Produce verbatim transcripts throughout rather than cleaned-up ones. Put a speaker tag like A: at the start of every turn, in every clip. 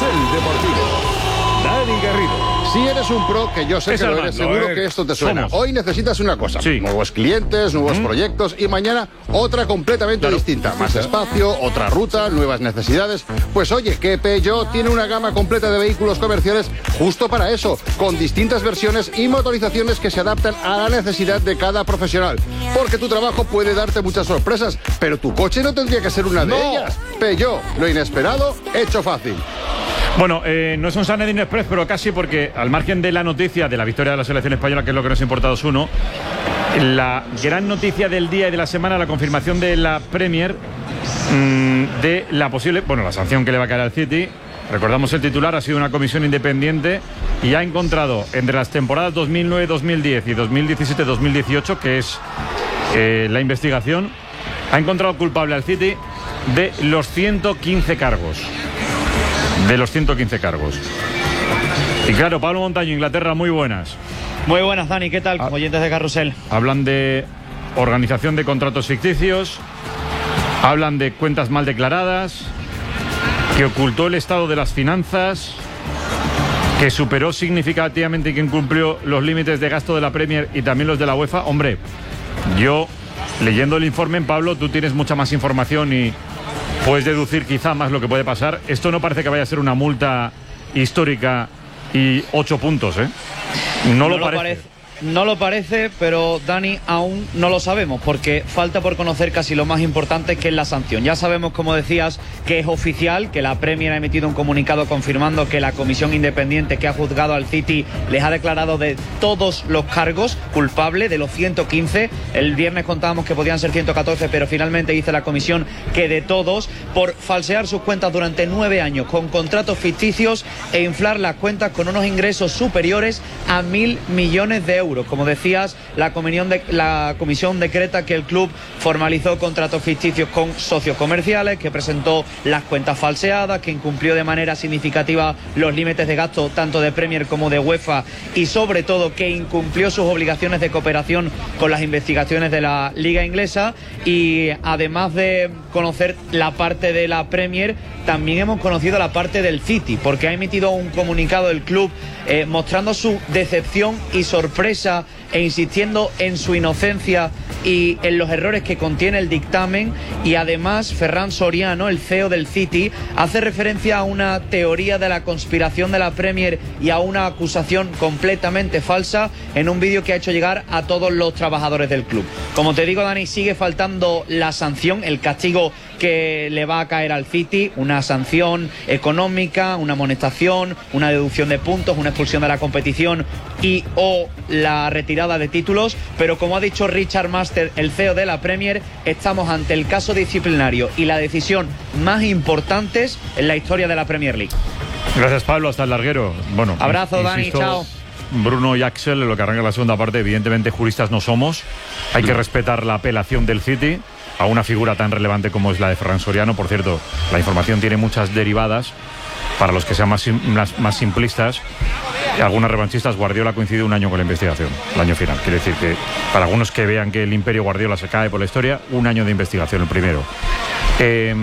A: Carrusel Deportivo. Dani Garrido.
B: Si eres un pro, que yo sé
A: Es
B: que lo
A: Armando,
B: eres, seguro
A: eh,
B: que esto te suena.
A: somos.
B: Hoy necesitas una cosa.
A: Sí.
B: Nuevos clientes, nuevos
A: ¿Mm?
B: proyectos y mañana otra completamente
A: Claro.
B: distinta. Más espacio, otra ruta, nuevas necesidades. Pues oye, que Peugeot tiene una gama completa de vehículos comerciales justo para eso, con distintas versiones y motorizaciones que se adaptan a la necesidad de cada profesional. Porque tu trabajo puede darte muchas sorpresas, pero tu coche no tendría que ser una de
A: No.
B: ellas. Peugeot, lo inesperado, hecho fácil.
A: Bueno, eh, no es un Sanedrín Express, pero casi, porque al margen de la noticia de la victoria de la selección española, que es lo que nos importa dos uno, la gran noticia del día y de la semana, la confirmación de la Premier mmm, de la posible, bueno, la sanción que le va a caer al City. Recordamos el titular, ha sido una comisión independiente y ha encontrado entre las temporadas dos mil nueve dos mil diez y dos mil diecisiete dos mil dieciocho, que es eh, la investigación, ha encontrado culpable al City de los ciento quince cargos. De los ciento quince cargos. Y claro, Pablo Montaño, Inglaterra, muy buenas.
C: Muy buenas, Dani, ¿qué tal?
A: Ah.
C: Oyentes de Carrusel.
A: Hablan de organización de contratos ficticios, hablan de cuentas mal declaradas, que ocultó el estado de las finanzas, que superó significativamente y que incumplió los límites de gasto de la Premier y también los de la UEFA. Hombre, yo, leyendo el informe, Pablo, tú tienes mucha más información y puedes deducir quizá más lo que puede pasar. Esto no parece que vaya a ser una multa histórica y ocho puntos, ¿eh? No, no lo, lo parece.
C: parece. No lo parece, pero Dani, aún no lo sabemos, porque falta por conocer casi lo más importante, que es la sanción. Ya sabemos, como decías, que es oficial, que la Premier ha emitido un comunicado confirmando que la comisión independiente que ha juzgado al City les ha declarado de todos los cargos culpable, de los ciento quince. El viernes contábamos que podían ser ciento catorce, pero finalmente dice la comisión que de todos, por falsear sus cuentas durante nueve años con contratos ficticios e inflar las cuentas con unos ingresos superiores a mil millones de euros. Como decías, la comisión, de, la comisión decreta que el club formalizó contratos ficticios con socios comerciales, que presentó las cuentas falseadas, que incumplió de manera significativa los límites de gasto tanto de Premier como de UEFA, y sobre todo que incumplió sus obligaciones de cooperación con las investigaciones de la Liga Inglesa. Y además de conocer la parte de la Premier, también hemos conocido la parte del City, porque ha emitido un comunicado del club eh, mostrando su decepción y sorpresa e insistiendo en su inocencia y en los errores que contiene el dictamen. Y además Ferran Soriano, el C E O del City, hace referencia a una teoría de la conspiración de la Premier y a una acusación completamente falsa en un vídeo que ha hecho llegar a todos los trabajadores del club. Como te digo, Dani, sigue faltando la sanción, el castigo que le va a caer al City, una sanción económica, una amonestación, una deducción de puntos, una expulsión de la competición y o la retirada de títulos. Pero como ha dicho Richard Master, el C E O de la Premier, estamos ante el caso disciplinario y la decisión más importantes en la historia de la Premier League.
A: Gracias, Pablo, hasta el larguero. Bueno,
C: abrazo,
A: insisto,
C: Dani, chao.
A: Bruno y Axel, en lo que arranca la segunda parte, evidentemente juristas no somos. Hay que respetar la apelación del City a una figura tan relevante como es la de Ferran Soriano. Por cierto, la información tiene muchas derivadas. Para los que sean más, más, más simplistas, algunas revanchistas, Guardiola coincide un año con la investigación, el año final. Quiere decir que para algunos que vean que el imperio Guardiola se cae por la historia, un año de investigación, el primero. Eh,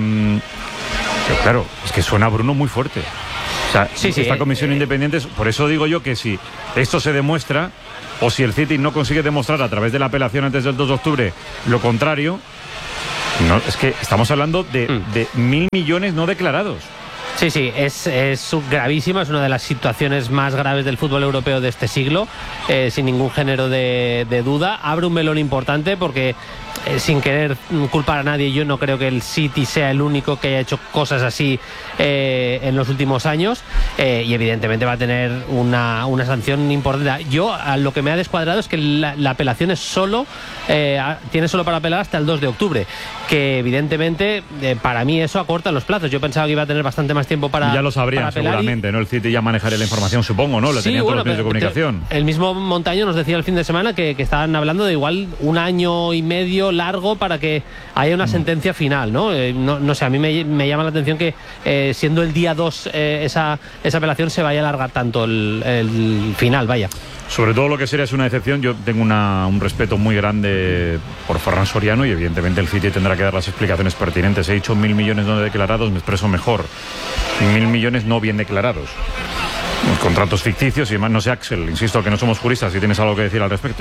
A: pero claro, es que suena Bruno muy fuerte. O sea,
D: sí, sí,
A: esta
D: eh,
A: comisión
D: eh,
A: independiente, por eso digo yo que si esto se demuestra, o si el City no consigue demostrar a través de la apelación antes del dos de octubre lo contrario, no, es que estamos hablando de, mm. de mil millones no declarados.
D: Sí, sí, es, es gravísima, es una de las situaciones más graves del fútbol europeo de este siglo, eh, sin ningún género de, de duda. Abre un melón importante porque, eh, sin querer culpar a nadie, yo no creo que el City sea el único que haya hecho cosas así eh, en los últimos años, eh, y evidentemente va a tener una, una sanción importante. Yo, a lo que me ha descuadrado es que la, la apelación es solo, eh, tiene solo para apelar hasta el dos de octubre, que evidentemente eh, para mí eso acorta los plazos. Yo pensaba que iba a tener bastante más tiempo para
A: ya lo sabrían seguramente, y... ¿no? El City ya manejaría la información, supongo, ¿no? Lo
D: sí,
A: tenían
D: bueno,
A: todos los medios de comunicación.
D: El mismo Montaño nos decía el fin de semana que, que estaban hablando de igual un año y medio largo para que haya una mm. sentencia final, ¿no? Eh, no, no sé, a mí me, me llama la atención que eh, siendo el día dos eh, esa, esa apelación se vaya a alargar tanto el, el final, vaya.
A: Sobre todo lo que sería es una excepción. Yo tengo una, un respeto muy grande por Ferran Soriano y evidentemente el City tendrá que dar las explicaciones pertinentes. He dicho mil millones no declarados, me expreso mejor. mil millones no bien declarados. Contratos ficticios y demás. No sé, Axel, insisto que no somos juristas, si tienes algo que decir al respecto.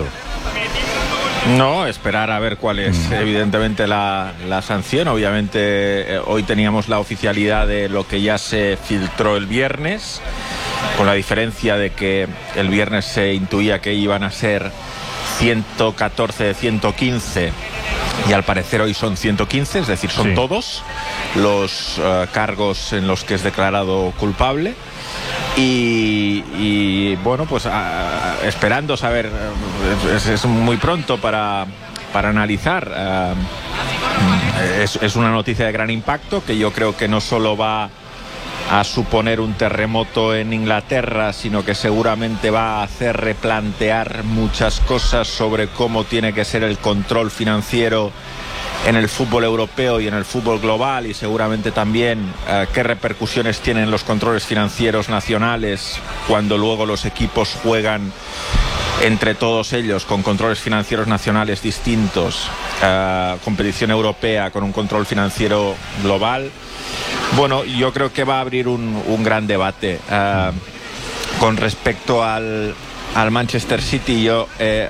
E: No, esperar a ver cuál es evidentemente la, la sanción. Obviamente eh, hoy teníamos la oficialidad de lo que ya se filtró el viernes, con la diferencia de que el viernes se intuía que iban a ser ciento catorce de ciento quince y al parecer hoy son ciento quince, es decir, son sí. todos los uh, cargos en los que es declarado culpable. Y, y bueno, pues a, a, esperando saber, es, es muy pronto para, para analizar. Uh, es, es una noticia de gran impacto que yo creo que no solo va a suponer un terremoto en Inglaterra, sino que seguramente va a hacer replantear muchas cosas sobre cómo tiene que ser el control financiero en el fútbol europeo y en el fútbol global, y seguramente también eh, qué repercusiones tienen los controles financieros nacionales cuando luego los equipos juegan entre todos ellos con controles financieros nacionales distintos, eh, competición europea con un control financiero global. Bueno, yo creo que va a abrir un, un gran debate eh, con respecto al, al Manchester City. Yo eh,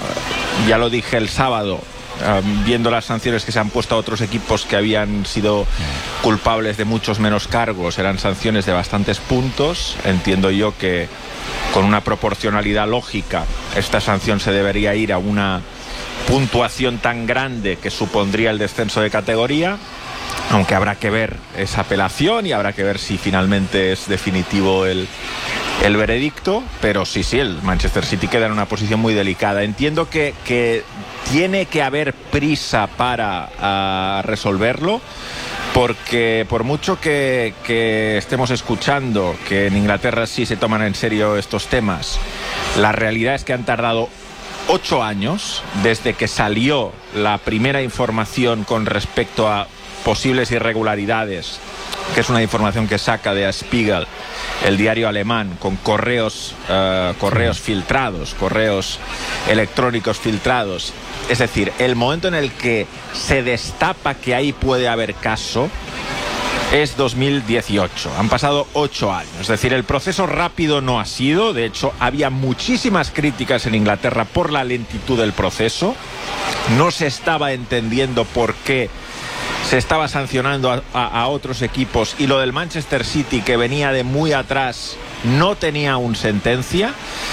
E: ya lo dije el sábado, Um, viendo las sanciones que se han puesto a otros equipos que habían sido culpables de muchos menos cargos, eran sanciones de bastantes puntos. Entiendo yo que con una proporcionalidad lógica esta sanción se debería ir a una puntuación tan grande que supondría el descenso de categoría, aunque habrá que ver esa apelación y habrá que ver si finalmente es definitivo el, el veredicto. Pero sí, sí, el Manchester City queda en una posición muy delicada. Entiendo que, que tiene que haber prisa para uh, resolverlo, porque por mucho que, que estemos escuchando que en Inglaterra sí se toman en serio estos temas, la realidad es que han tardado ocho años desde que salió la primera información con respecto a posibles irregularidades, que es una información que saca de Der Spiegel, el diario alemán, con correos, uh, correos filtrados, correos electrónicos filtrados. Es decir, el momento en el que se destapa que ahí puede haber caso es dos mil dieciocho. Han pasado ocho años. Es decir, el proceso rápido no ha sido. De hecho, había muchísimas críticas en Inglaterra por la lentitud del proceso. No se estaba entendiendo por qué se estaba sancionando a, a, a otros equipos, y lo del Manchester City, que venía de muy atrás, no tenía aún sentencia.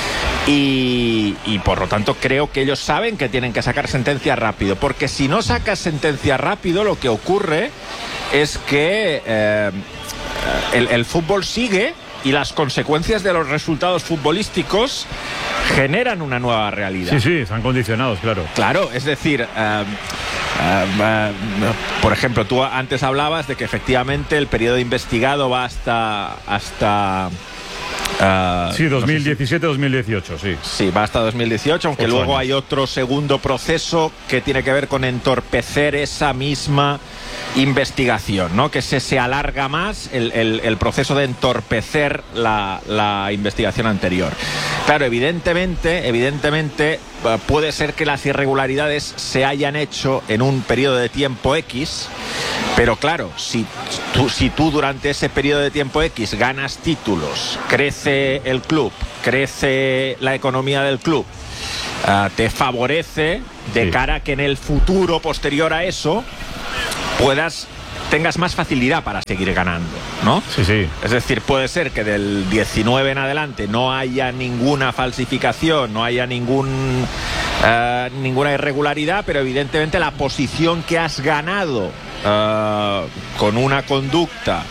E: Y, y por lo tanto creo que ellos saben que tienen que sacar sentencia rápido, porque si no sacas sentencia rápido, lo que ocurre es que eh, el, el fútbol sigue, y las consecuencias de los resultados futbolísticos generan una nueva realidad.
A: Sí, sí, están condicionados, claro.
E: Claro, es decir, uh, uh, uh, por ejemplo, tú antes hablabas de que efectivamente el periodo investigado va hasta hasta
A: Uh, sí, dos mil diecisiete dos mil dieciocho, sí.
E: Sí, va hasta dos mil dieciocho, aunque Ocho luego años. Hay otro segundo proceso que tiene que ver con entorpecer esa misma investigación, ¿no? Que se, se alarga más el, el, el proceso de entorpecer la, la investigación anterior. Claro, evidentemente, evidentemente puede ser que las irregularidades se hayan hecho en un periodo de tiempo X, pero claro, si tú, si tú durante ese periodo de tiempo X ganas títulos, crece el club, crece la economía del club, uh, te favorece de sí. cara a que en el futuro posterior a eso puedas tengas más facilidad para seguir ganando, ¿no?
A: Sí, sí.
E: Es decir, puede ser que del diecinueve en adelante no haya ninguna falsificación, no haya ningún uh, ninguna irregularidad, pero evidentemente la posición que has ganado uh, con una conducta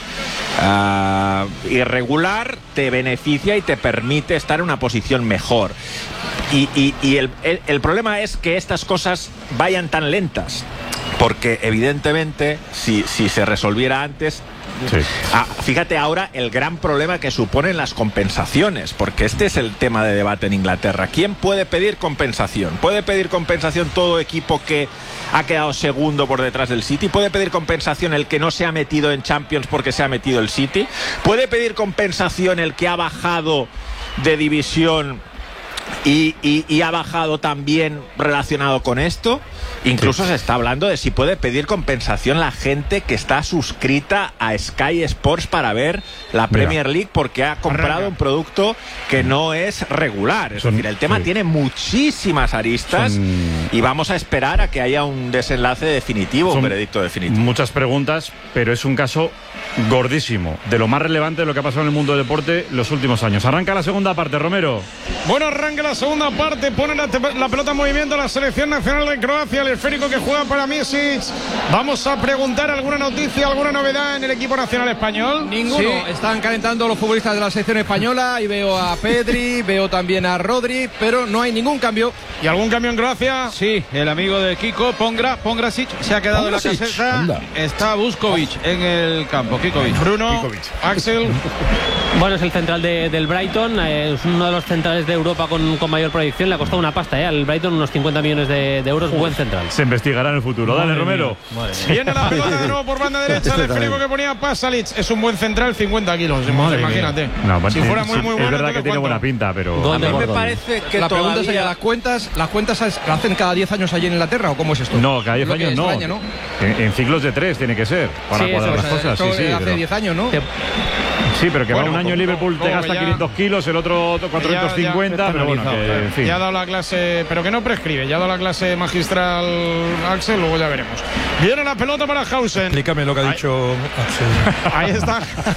E: uh, irregular te beneficia y te permite estar en una posición mejor. Y, y, y el, el, el problema es que estas cosas vayan tan lentas, porque evidentemente si, si se resolviera antes, sí. ah, fíjate ahora el gran problema que suponen las compensaciones, porque este es el tema de debate en Inglaterra. ¿Quién puede pedir compensación? ¿Puede pedir compensación todo equipo que ha quedado segundo por detrás del City? ¿Puede pedir compensación el que no se ha metido en Champions porque se ha metido el City? ¿Puede pedir compensación el que ha bajado de división Y, y, y ha bajado también relacionado con esto. Incluso sí. se está hablando de si puede pedir compensación la gente que está suscrita a Sky Sports para ver la Premier Mira. League porque ha comprado Arranca. un producto que no es regular. Es Son, decir, el tema sí. tiene muchísimas aristas Son... y vamos a esperar a que haya un desenlace definitivo, Son un veredicto definitivo.
A: Muchas preguntas, pero es un caso gordísimo, de lo más relevante de lo que ha pasado en el mundo del deporte los últimos años. Arranca la segunda parte, Romero.
F: Bueno, arranca la segunda parte, pone la, la pelota en movimiento la selección nacional de Croacia, el esférico que juega para Misic. Vamos a preguntar alguna noticia, alguna novedad en el equipo nacional español.
G: Ninguno, sí. están calentando los futbolistas de la selección española y veo a Pedri, veo también a Rodri, pero no hay ningún cambio.
F: ¿Y algún cambio en Croacia?
H: Sí, el amigo de Kiko, Pongra, Pongrasic, se ha quedado Pongrasic. en la caseta. Anda. Está Vuskovic en el campo, Kikovic.
F: Bruno,
H: Kikovic.
F: Axel.
D: Bueno, es el central de, del Brighton, eh, es uno de los centrales de Europa con, con mayor proyección, le ha costado una pasta, eh, al Brighton unos cincuenta millones de, de euros, Uf. buen central.
A: Se investigará en el futuro, dale, Romero.
F: Viene la pelota de nuevo por banda derecha, el esférico que ponía Pasalic, es un buen central, cincuenta kilos, Madre imagínate.
A: No,
F: si fuera muy, muy
A: sí,
F: bueno.
A: Es verdad que tiene
F: ¿cuánto?
A: buena pinta, pero...
G: A mí me parece que la todavía... pregunta sería, ¿las cuentas, las cuentas las hacen cada diez años allí en Inglaterra o cómo es esto?
A: No, cada diez años no. España, ¿no? En, en ciclos de tres tiene que ser, para
G: sí,
A: cuadrar
G: eso,
A: las cosas.
G: Eso
A: sí, sí,
G: hace
A: pero...
G: diez años, ¿no? Te...
A: Sí, pero que
F: bueno,
A: va un año en Liverpool te gasta ya, quinientos kilos, el otro cuatrocientos cincuenta, ya, pero bueno, que, en fin.
F: Ya ha dado la clase, pero que no prescribe, ya ha dado la clase magistral Axel, luego ya veremos. Viene la pelota para Hausen.
I: Explícame lo que ha
F: Ahí.
I: dicho Axel.
F: Ahí está.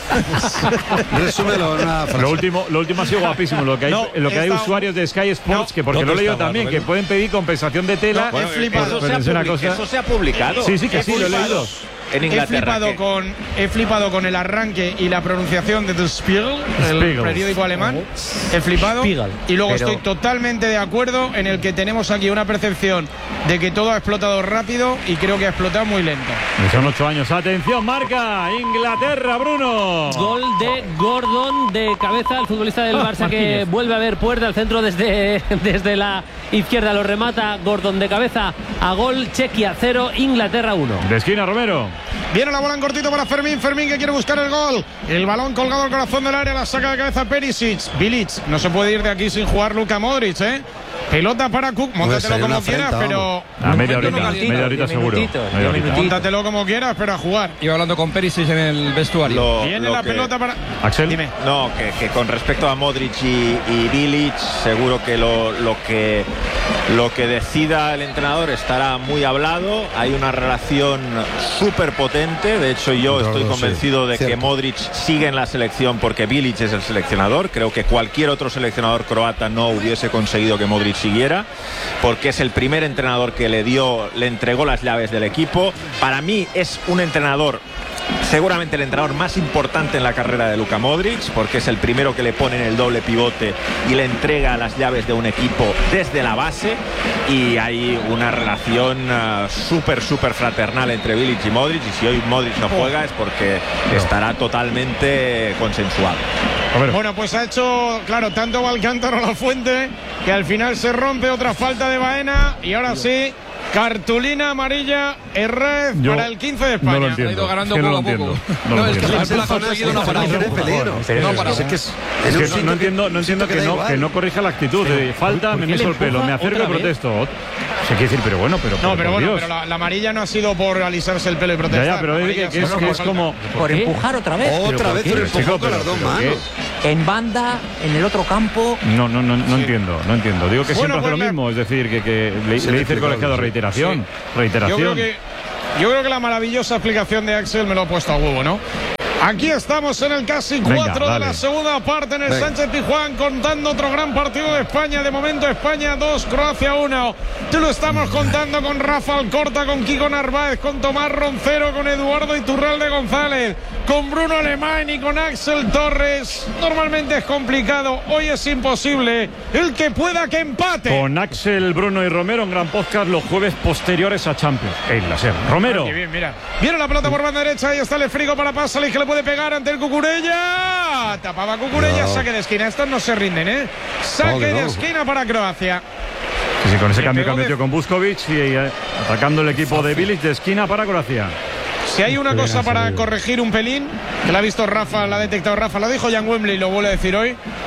B: Resúmelo en una frase.
A: Lo último, lo último ha sido guapísimo, lo que hay,
F: no,
A: lo que hay
F: está...
A: usuarios de Sky Sports, no, que porque no lo he leído también, que pueden pedir compensación de tela.
F: No, bueno,
E: eso, se ha
A: una cosa...
E: eso se ha publicado.
A: Sí, sí, que sí, lo he leído.
E: En Inglaterra,
F: he flipado
E: ¿qué?
F: con he flipado con el arranque y la pronunciación de The Spiegel, el
A: Spiegel.
F: periódico alemán. He flipado
D: Spiegel.
F: y luego
D: Pero...
F: estoy totalmente de acuerdo en el que tenemos aquí una percepción de que todo ha explotado rápido y creo que ha explotado muy lento.
A: Y son ocho años. Atención, marca Inglaterra, Bruno.
D: Gol de Gordon de cabeza, el futbolista del Barça ah, que vuelve a ver puerta al centro desde, desde la izquierda, lo remata Gordon de cabeza a gol. Chequia cero, Inglaterra uno.
A: De esquina, Romero.
F: Viene la bola en cortito para Fermín, Fermín que quiere buscar el gol. El balón colgado al corazón del área, la saca de cabeza Perisic. Bilic, no se puede ir de aquí sin jugar Luka Modric, ¿eh? Pelota para Cook, móntatelo como quieras, frente, pero...
A: A media horita, media horita seguro. Media horita.
F: Móntatelo como quieras, pero a jugar.
G: Iba hablando con Perisic en el vestuario.
E: Lo,
F: Viene
E: lo
F: la
E: que...
F: pelota para...
A: Axel.
F: Dime.
E: No, que, que con respecto a Modric y, y Bilic, seguro que lo, lo que lo que decida el entrenador estará muy hablado. Hay una relación súper potente. De hecho, yo estoy convencido de que Modric sigue en la selección porque Bilic es el seleccionador. Creo que cualquier otro seleccionador croata no hubiese conseguido que Modric siguiera, porque es el primer entrenador que le dio, le entregó las llaves del equipo. Para mí es un entrenador, seguramente el entrenador más importante en la carrera de Luka Modric, porque es el primero que le pone en el doble pivote y le entrega las llaves de un equipo desde la base, y hay una relación uh, súper, súper fraternal entre Bilic y Modric, y si hoy Modric no juega es porque no. estará totalmente consensuado.
F: Bueno, pues ha hecho, claro, tanto Valcántaro La Fuente que al final se rompe, otra falta de Baena y ahora sí, cartulina amarilla Herrez
A: Yo
F: para el quince de España.
A: No lo entiendo.
G: Ha ido ganando
A: es que
G: poco
A: no
G: a poco.
A: No,
G: no,
A: lo
G: es que
A: entiendo.
G: ha conseguido una parada.
B: No,
G: para
B: es que, es,
A: es que no, no entiendo, no entiendo que, no, que no corrija la actitud. De falta, me meso el pelo, me acerco y protesto. O sea, quiere decir, pero bueno, pero.
F: No, pero bueno,
A: Dios.
F: pero la, la amarilla no ha sido por alisarse el pelo y protestar.
A: Ya, ya, pero es que, que, es, que es como.
J: Por empujar otra vez.
B: Otra vez por empujar con las dos manos.
J: En banda, en el otro campo.
A: No, no, no, no sí. entiendo, no entiendo. Digo que
F: bueno,
A: siempre
F: pues
A: hace lo mismo, es decir, que, que le, le dice el colegiado reiteración, sí. reiteración.
F: Yo creo que, yo creo que la maravillosa explicación de Axel me lo ha puesto a huevo, ¿no? Aquí estamos en el casi cuatro de la segunda parte en el Venga. Sánchez Pizjuán, contando otro gran partido de España. De momento España dos, Croacia uno. Te lo estamos contando con Rafa Alcorta, con Kiko Narváez, con Tomás Roncero, con Eduardo Iturralde González, con Bruno Alemán y con Axel Torres. Normalmente es complicado, hoy es imposible. El que pueda que empate.
A: Con Axel, Bruno y Romero, un gran podcast los jueves posteriores a Champions. En la SER. Romero.
F: Qué bien, mira. Viene la pelota por banda derecha, ahí está el frigo para Pasalic, que le puede pegar ante el Cucurella. Tapaba Cucurella, no. Saque de esquina. Estos no se rinden, ¿eh? Saque no, de no. esquina para Croacia.
A: Sí, sí, con ese cambio que ha metido con Vuskovic y eh, atacando el equipo de Bilic, de esquina para Croacia.
F: Si hay una cosa para corregir un pelín, que la ha visto Rafa, la ha detectado Rafa, lo dijo Jan Wembley y lo vuelve a decir hoy,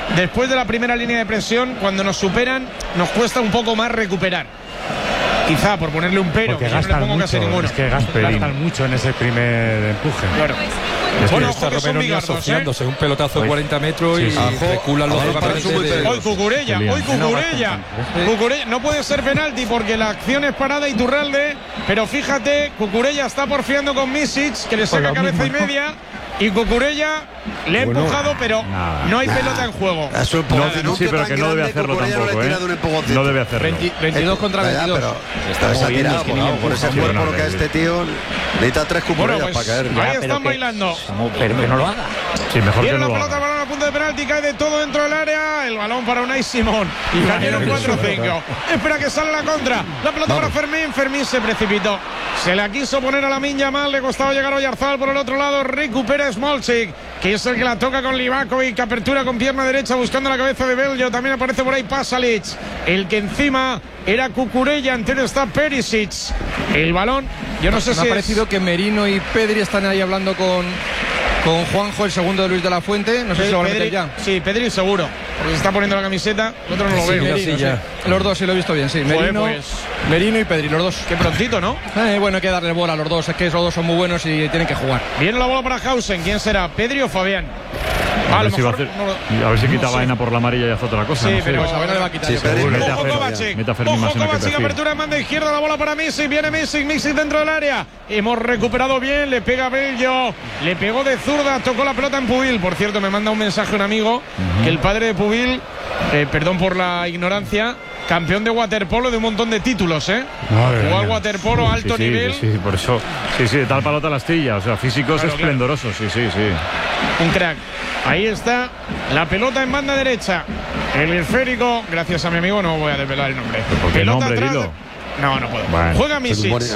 F: después de la primera línea de presión, cuando nos superan, nos cuesta un poco más recuperar. Quizá por ponerle un pero,
I: porque
F: que yo no le pongo
I: mucho,
F: casi ninguno.
I: Es que gastan, gastan mucho en ese primer empuje.
F: Claro.
K: Es
F: bueno,
K: que está Romero ni asociándose, ¿eh? Un pelotazo de cuarenta metros y sí, sí. reculan los jugadores.
F: Hoy Cucurella, hoy Cucurella. Cucurella. No puede ser penalti porque la acción es parada y Iturralde, pero fíjate, Cucurella está porfiando con Misic, que le saca cabeza y media. Y Cucurella le ha bueno, empujado, pero nada, no hay nada. pelota en juego.
A: Eso no, no, sí, pero que no debe hacerlo tampoco, ¿eh? No debe hacerlo.
G: veintidós contra veintidós.
L: Pero está tirado por, no, por ese cuerpo lo que a este tío necesita tres Cucurellas bueno, pues, para caer.
F: Ahí están bailando.
J: Pero que no lo haga.
A: Sí, mejor
F: Viene
A: que no
F: la
A: lo
F: pelota,
A: haga.
F: balón a punto de penalti, cae de todo dentro del área. El balón para Unai Simón. Y cayeron cuatro cinco. Espera que sale la contra. La pelota Vamos. para Fermín. Fermín se precipitó. Se la quiso poner a Lamine Yamal. Le costaba llegar a Oyarzabal por el otro lado. Recupera Smolcic, que es el que la toca con Livakovic. Apertura con pierna derecha buscando la cabeza de Bello. También aparece por ahí Pasalic. El que encima era Cucurella. Entero está Perisic. El balón, yo no sé
G: Me
F: si
G: ha
F: es...
G: parecido que Merino y Pedri están ahí hablando con, con Juanjo, el segundo de Luis de la Fuente. No sé Pe si lo van a meter ya.
F: Sí, Pedri seguro, porque se está poniendo la camiseta. El otro no lo
G: sí,
F: veo.
G: Merino, sí, sí. Los dos sí lo he visto bien, sí. Merino, pues, Merino y Pedri, los dos.
F: Qué prontito, ¿no?
G: Eh, bueno, hay que darle bola a los dos. Es que los dos son muy buenos y tienen que jugar.
F: Viene la bola para Hausen. ¿Quién será? ¿Pedri o Fabián?
A: A, a, ver, si va a, hacer, no, a ver si quita no Baena por la amarilla y hace otra cosa.
F: Sí,
A: no
F: pero
A: sé.
F: Baena le va a quitar. Sí, ojo Kovacic. Ojo Kovacic, apertura en banda izquierda, la bola para Misic. Viene Misic, Misic dentro del área. Hemos recuperado bien, le pega Bello. Le pegó de zurda, tocó la pelota en Pubil. Por cierto, me manda un mensaje un amigo uh-huh. que el padre de Pubil, eh, perdón por la ignorancia, campeón de waterpolo de un montón de títulos, ¿eh? Jugó al waterpolo a alto
A: sí, sí,
F: nivel.
A: Sí, sí, por eso. Sí, sí, de tal palo tal astilla. O sea, físicos claro, esplendorosos, claro. sí, sí, sí.
F: Un crack. Ahí está la pelota en banda derecha. El esférico, gracias a mi amigo, no voy a desvelar el nombre.
A: ¿Por qué
F: pelota
A: nombre,
F: atrás.
A: Dilo?
F: No, no puedo.
A: Bueno,
F: Juega Misic.
L: No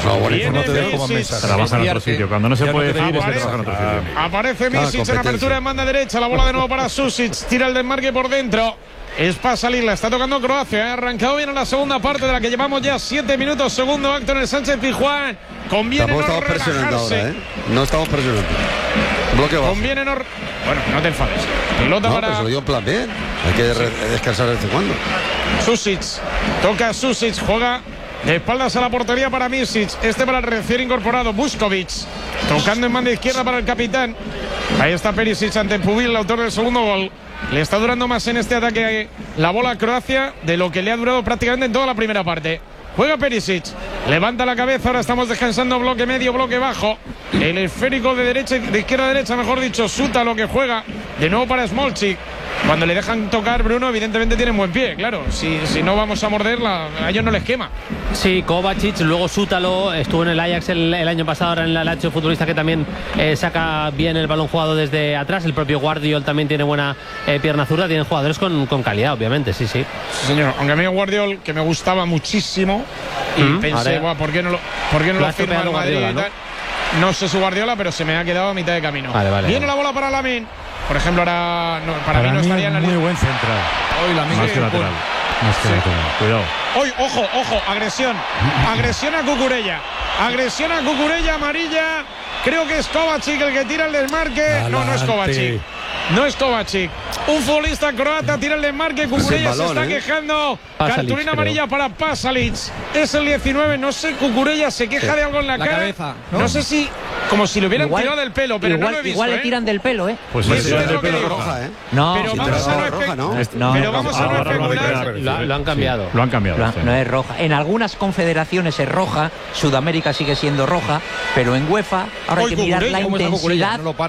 L: te dejo más mensajes.
A: Trabaja en otro sitio. Cuando no se puede decir, es que trabaja en otro sitio.
F: Aparece Misic en apertura en banda derecha. La bola de nuevo para Susic. Tira el desmarque por dentro. Es para salir, la está tocando Croacia. Ha arrancado bien en la segunda parte de la que llevamos ya siete minutos. Segundo acto en el Sánchez Pizjuán. Conviene no
L: estamos presionando ahora, ¿eh? No estamos presionando. Bloque bajo.
F: Conviene no. Bueno, no te enfades. Pelota
L: no,
F: para.
L: Pero se lo dio en plan bien. Hay que sí. descansar de vez en cuando.
F: Susic. Toca Susic. Juega de espaldas a la portería para Misic. Este para el recién incorporado Vuskovic. Tocando en banda izquierda para el capitán. Ahí está Perisic ante Pubil, el autor del segundo gol. Le está durando más en este ataque la bola a Croacia de lo que le ha durado prácticamente en toda la primera parte. Juega Perisic, levanta la cabeza, ahora estamos descansando bloque medio, bloque bajo. El esférico de derecha, de izquierda a derecha, mejor dicho, Suta lo que juega. De nuevo para Smolcic. Cuando le dejan tocar, Bruno, evidentemente tienen buen pie, claro. Si, si no vamos a morderla, a ellos no les quema.
D: Sí, Kovacic, luego Sútalo, estuvo en el Ajax el, el año pasado, ahora en la Lazio, futbolista que también eh, saca bien el balón jugado desde atrás. El propio Guardiol también tiene buena eh, pierna zurda. Tienen jugadores con, con calidad, obviamente, sí, sí.
F: Sí, señor. Aunque a mí Guardiol, que me gustaba muchísimo, y mm, pensé, Buah, ¿por qué no lo, por qué no lo firma el Madrid? Guardiola, ¿no? No sé su Guardiola, pero se me ha quedado a mitad de camino.
D: Vale, vale,
F: Viene
D: vale.
F: la bola para Lamine. Por ejemplo, ahora no, para, para mí no estaría en la
I: línea. Muy buen central.
F: Hoy Lamine
A: más que lateral. Más que
F: sí.
A: lateral. Cuidado.
F: Hoy, ojo, ojo, agresión. Agresión a Cucurella. Agresión a Cucurella, amarilla. Creo que es Kovacic el que tira el desmarque. Adelante. No, no es Kovacic. No es Kovacic. Un futbolista croata tira el desmarque. Cucurella se está ¿eh? quejando. Pasalic, cartulina amarilla creo. para Pasalic. Es el diecinueve. No sé, Cucurella se queja sí. de algo en la, la cara.
G: Cabeza, ¿no?
F: no sé si. Como si le hubieran igual, tirado del pelo, pero
J: igual,
F: no lo he visto.
J: Igual
F: ¿eh?
J: le tiran del pelo, ¿eh?
A: Pues sí, sí,
L: del pelo roja, ¿eh?
J: No,
F: pero vamos a no
L: roja, ¿no?
J: no,
F: pero vamos a no especular.
D: Lo, lo han cambiado.
A: Sí, lo han cambiado.
J: Lo,
A: sí.
J: No es roja. En algunas confederaciones es roja. Sudamérica sigue siendo roja, pero en UEFA ahora hay que mirar la intensidad.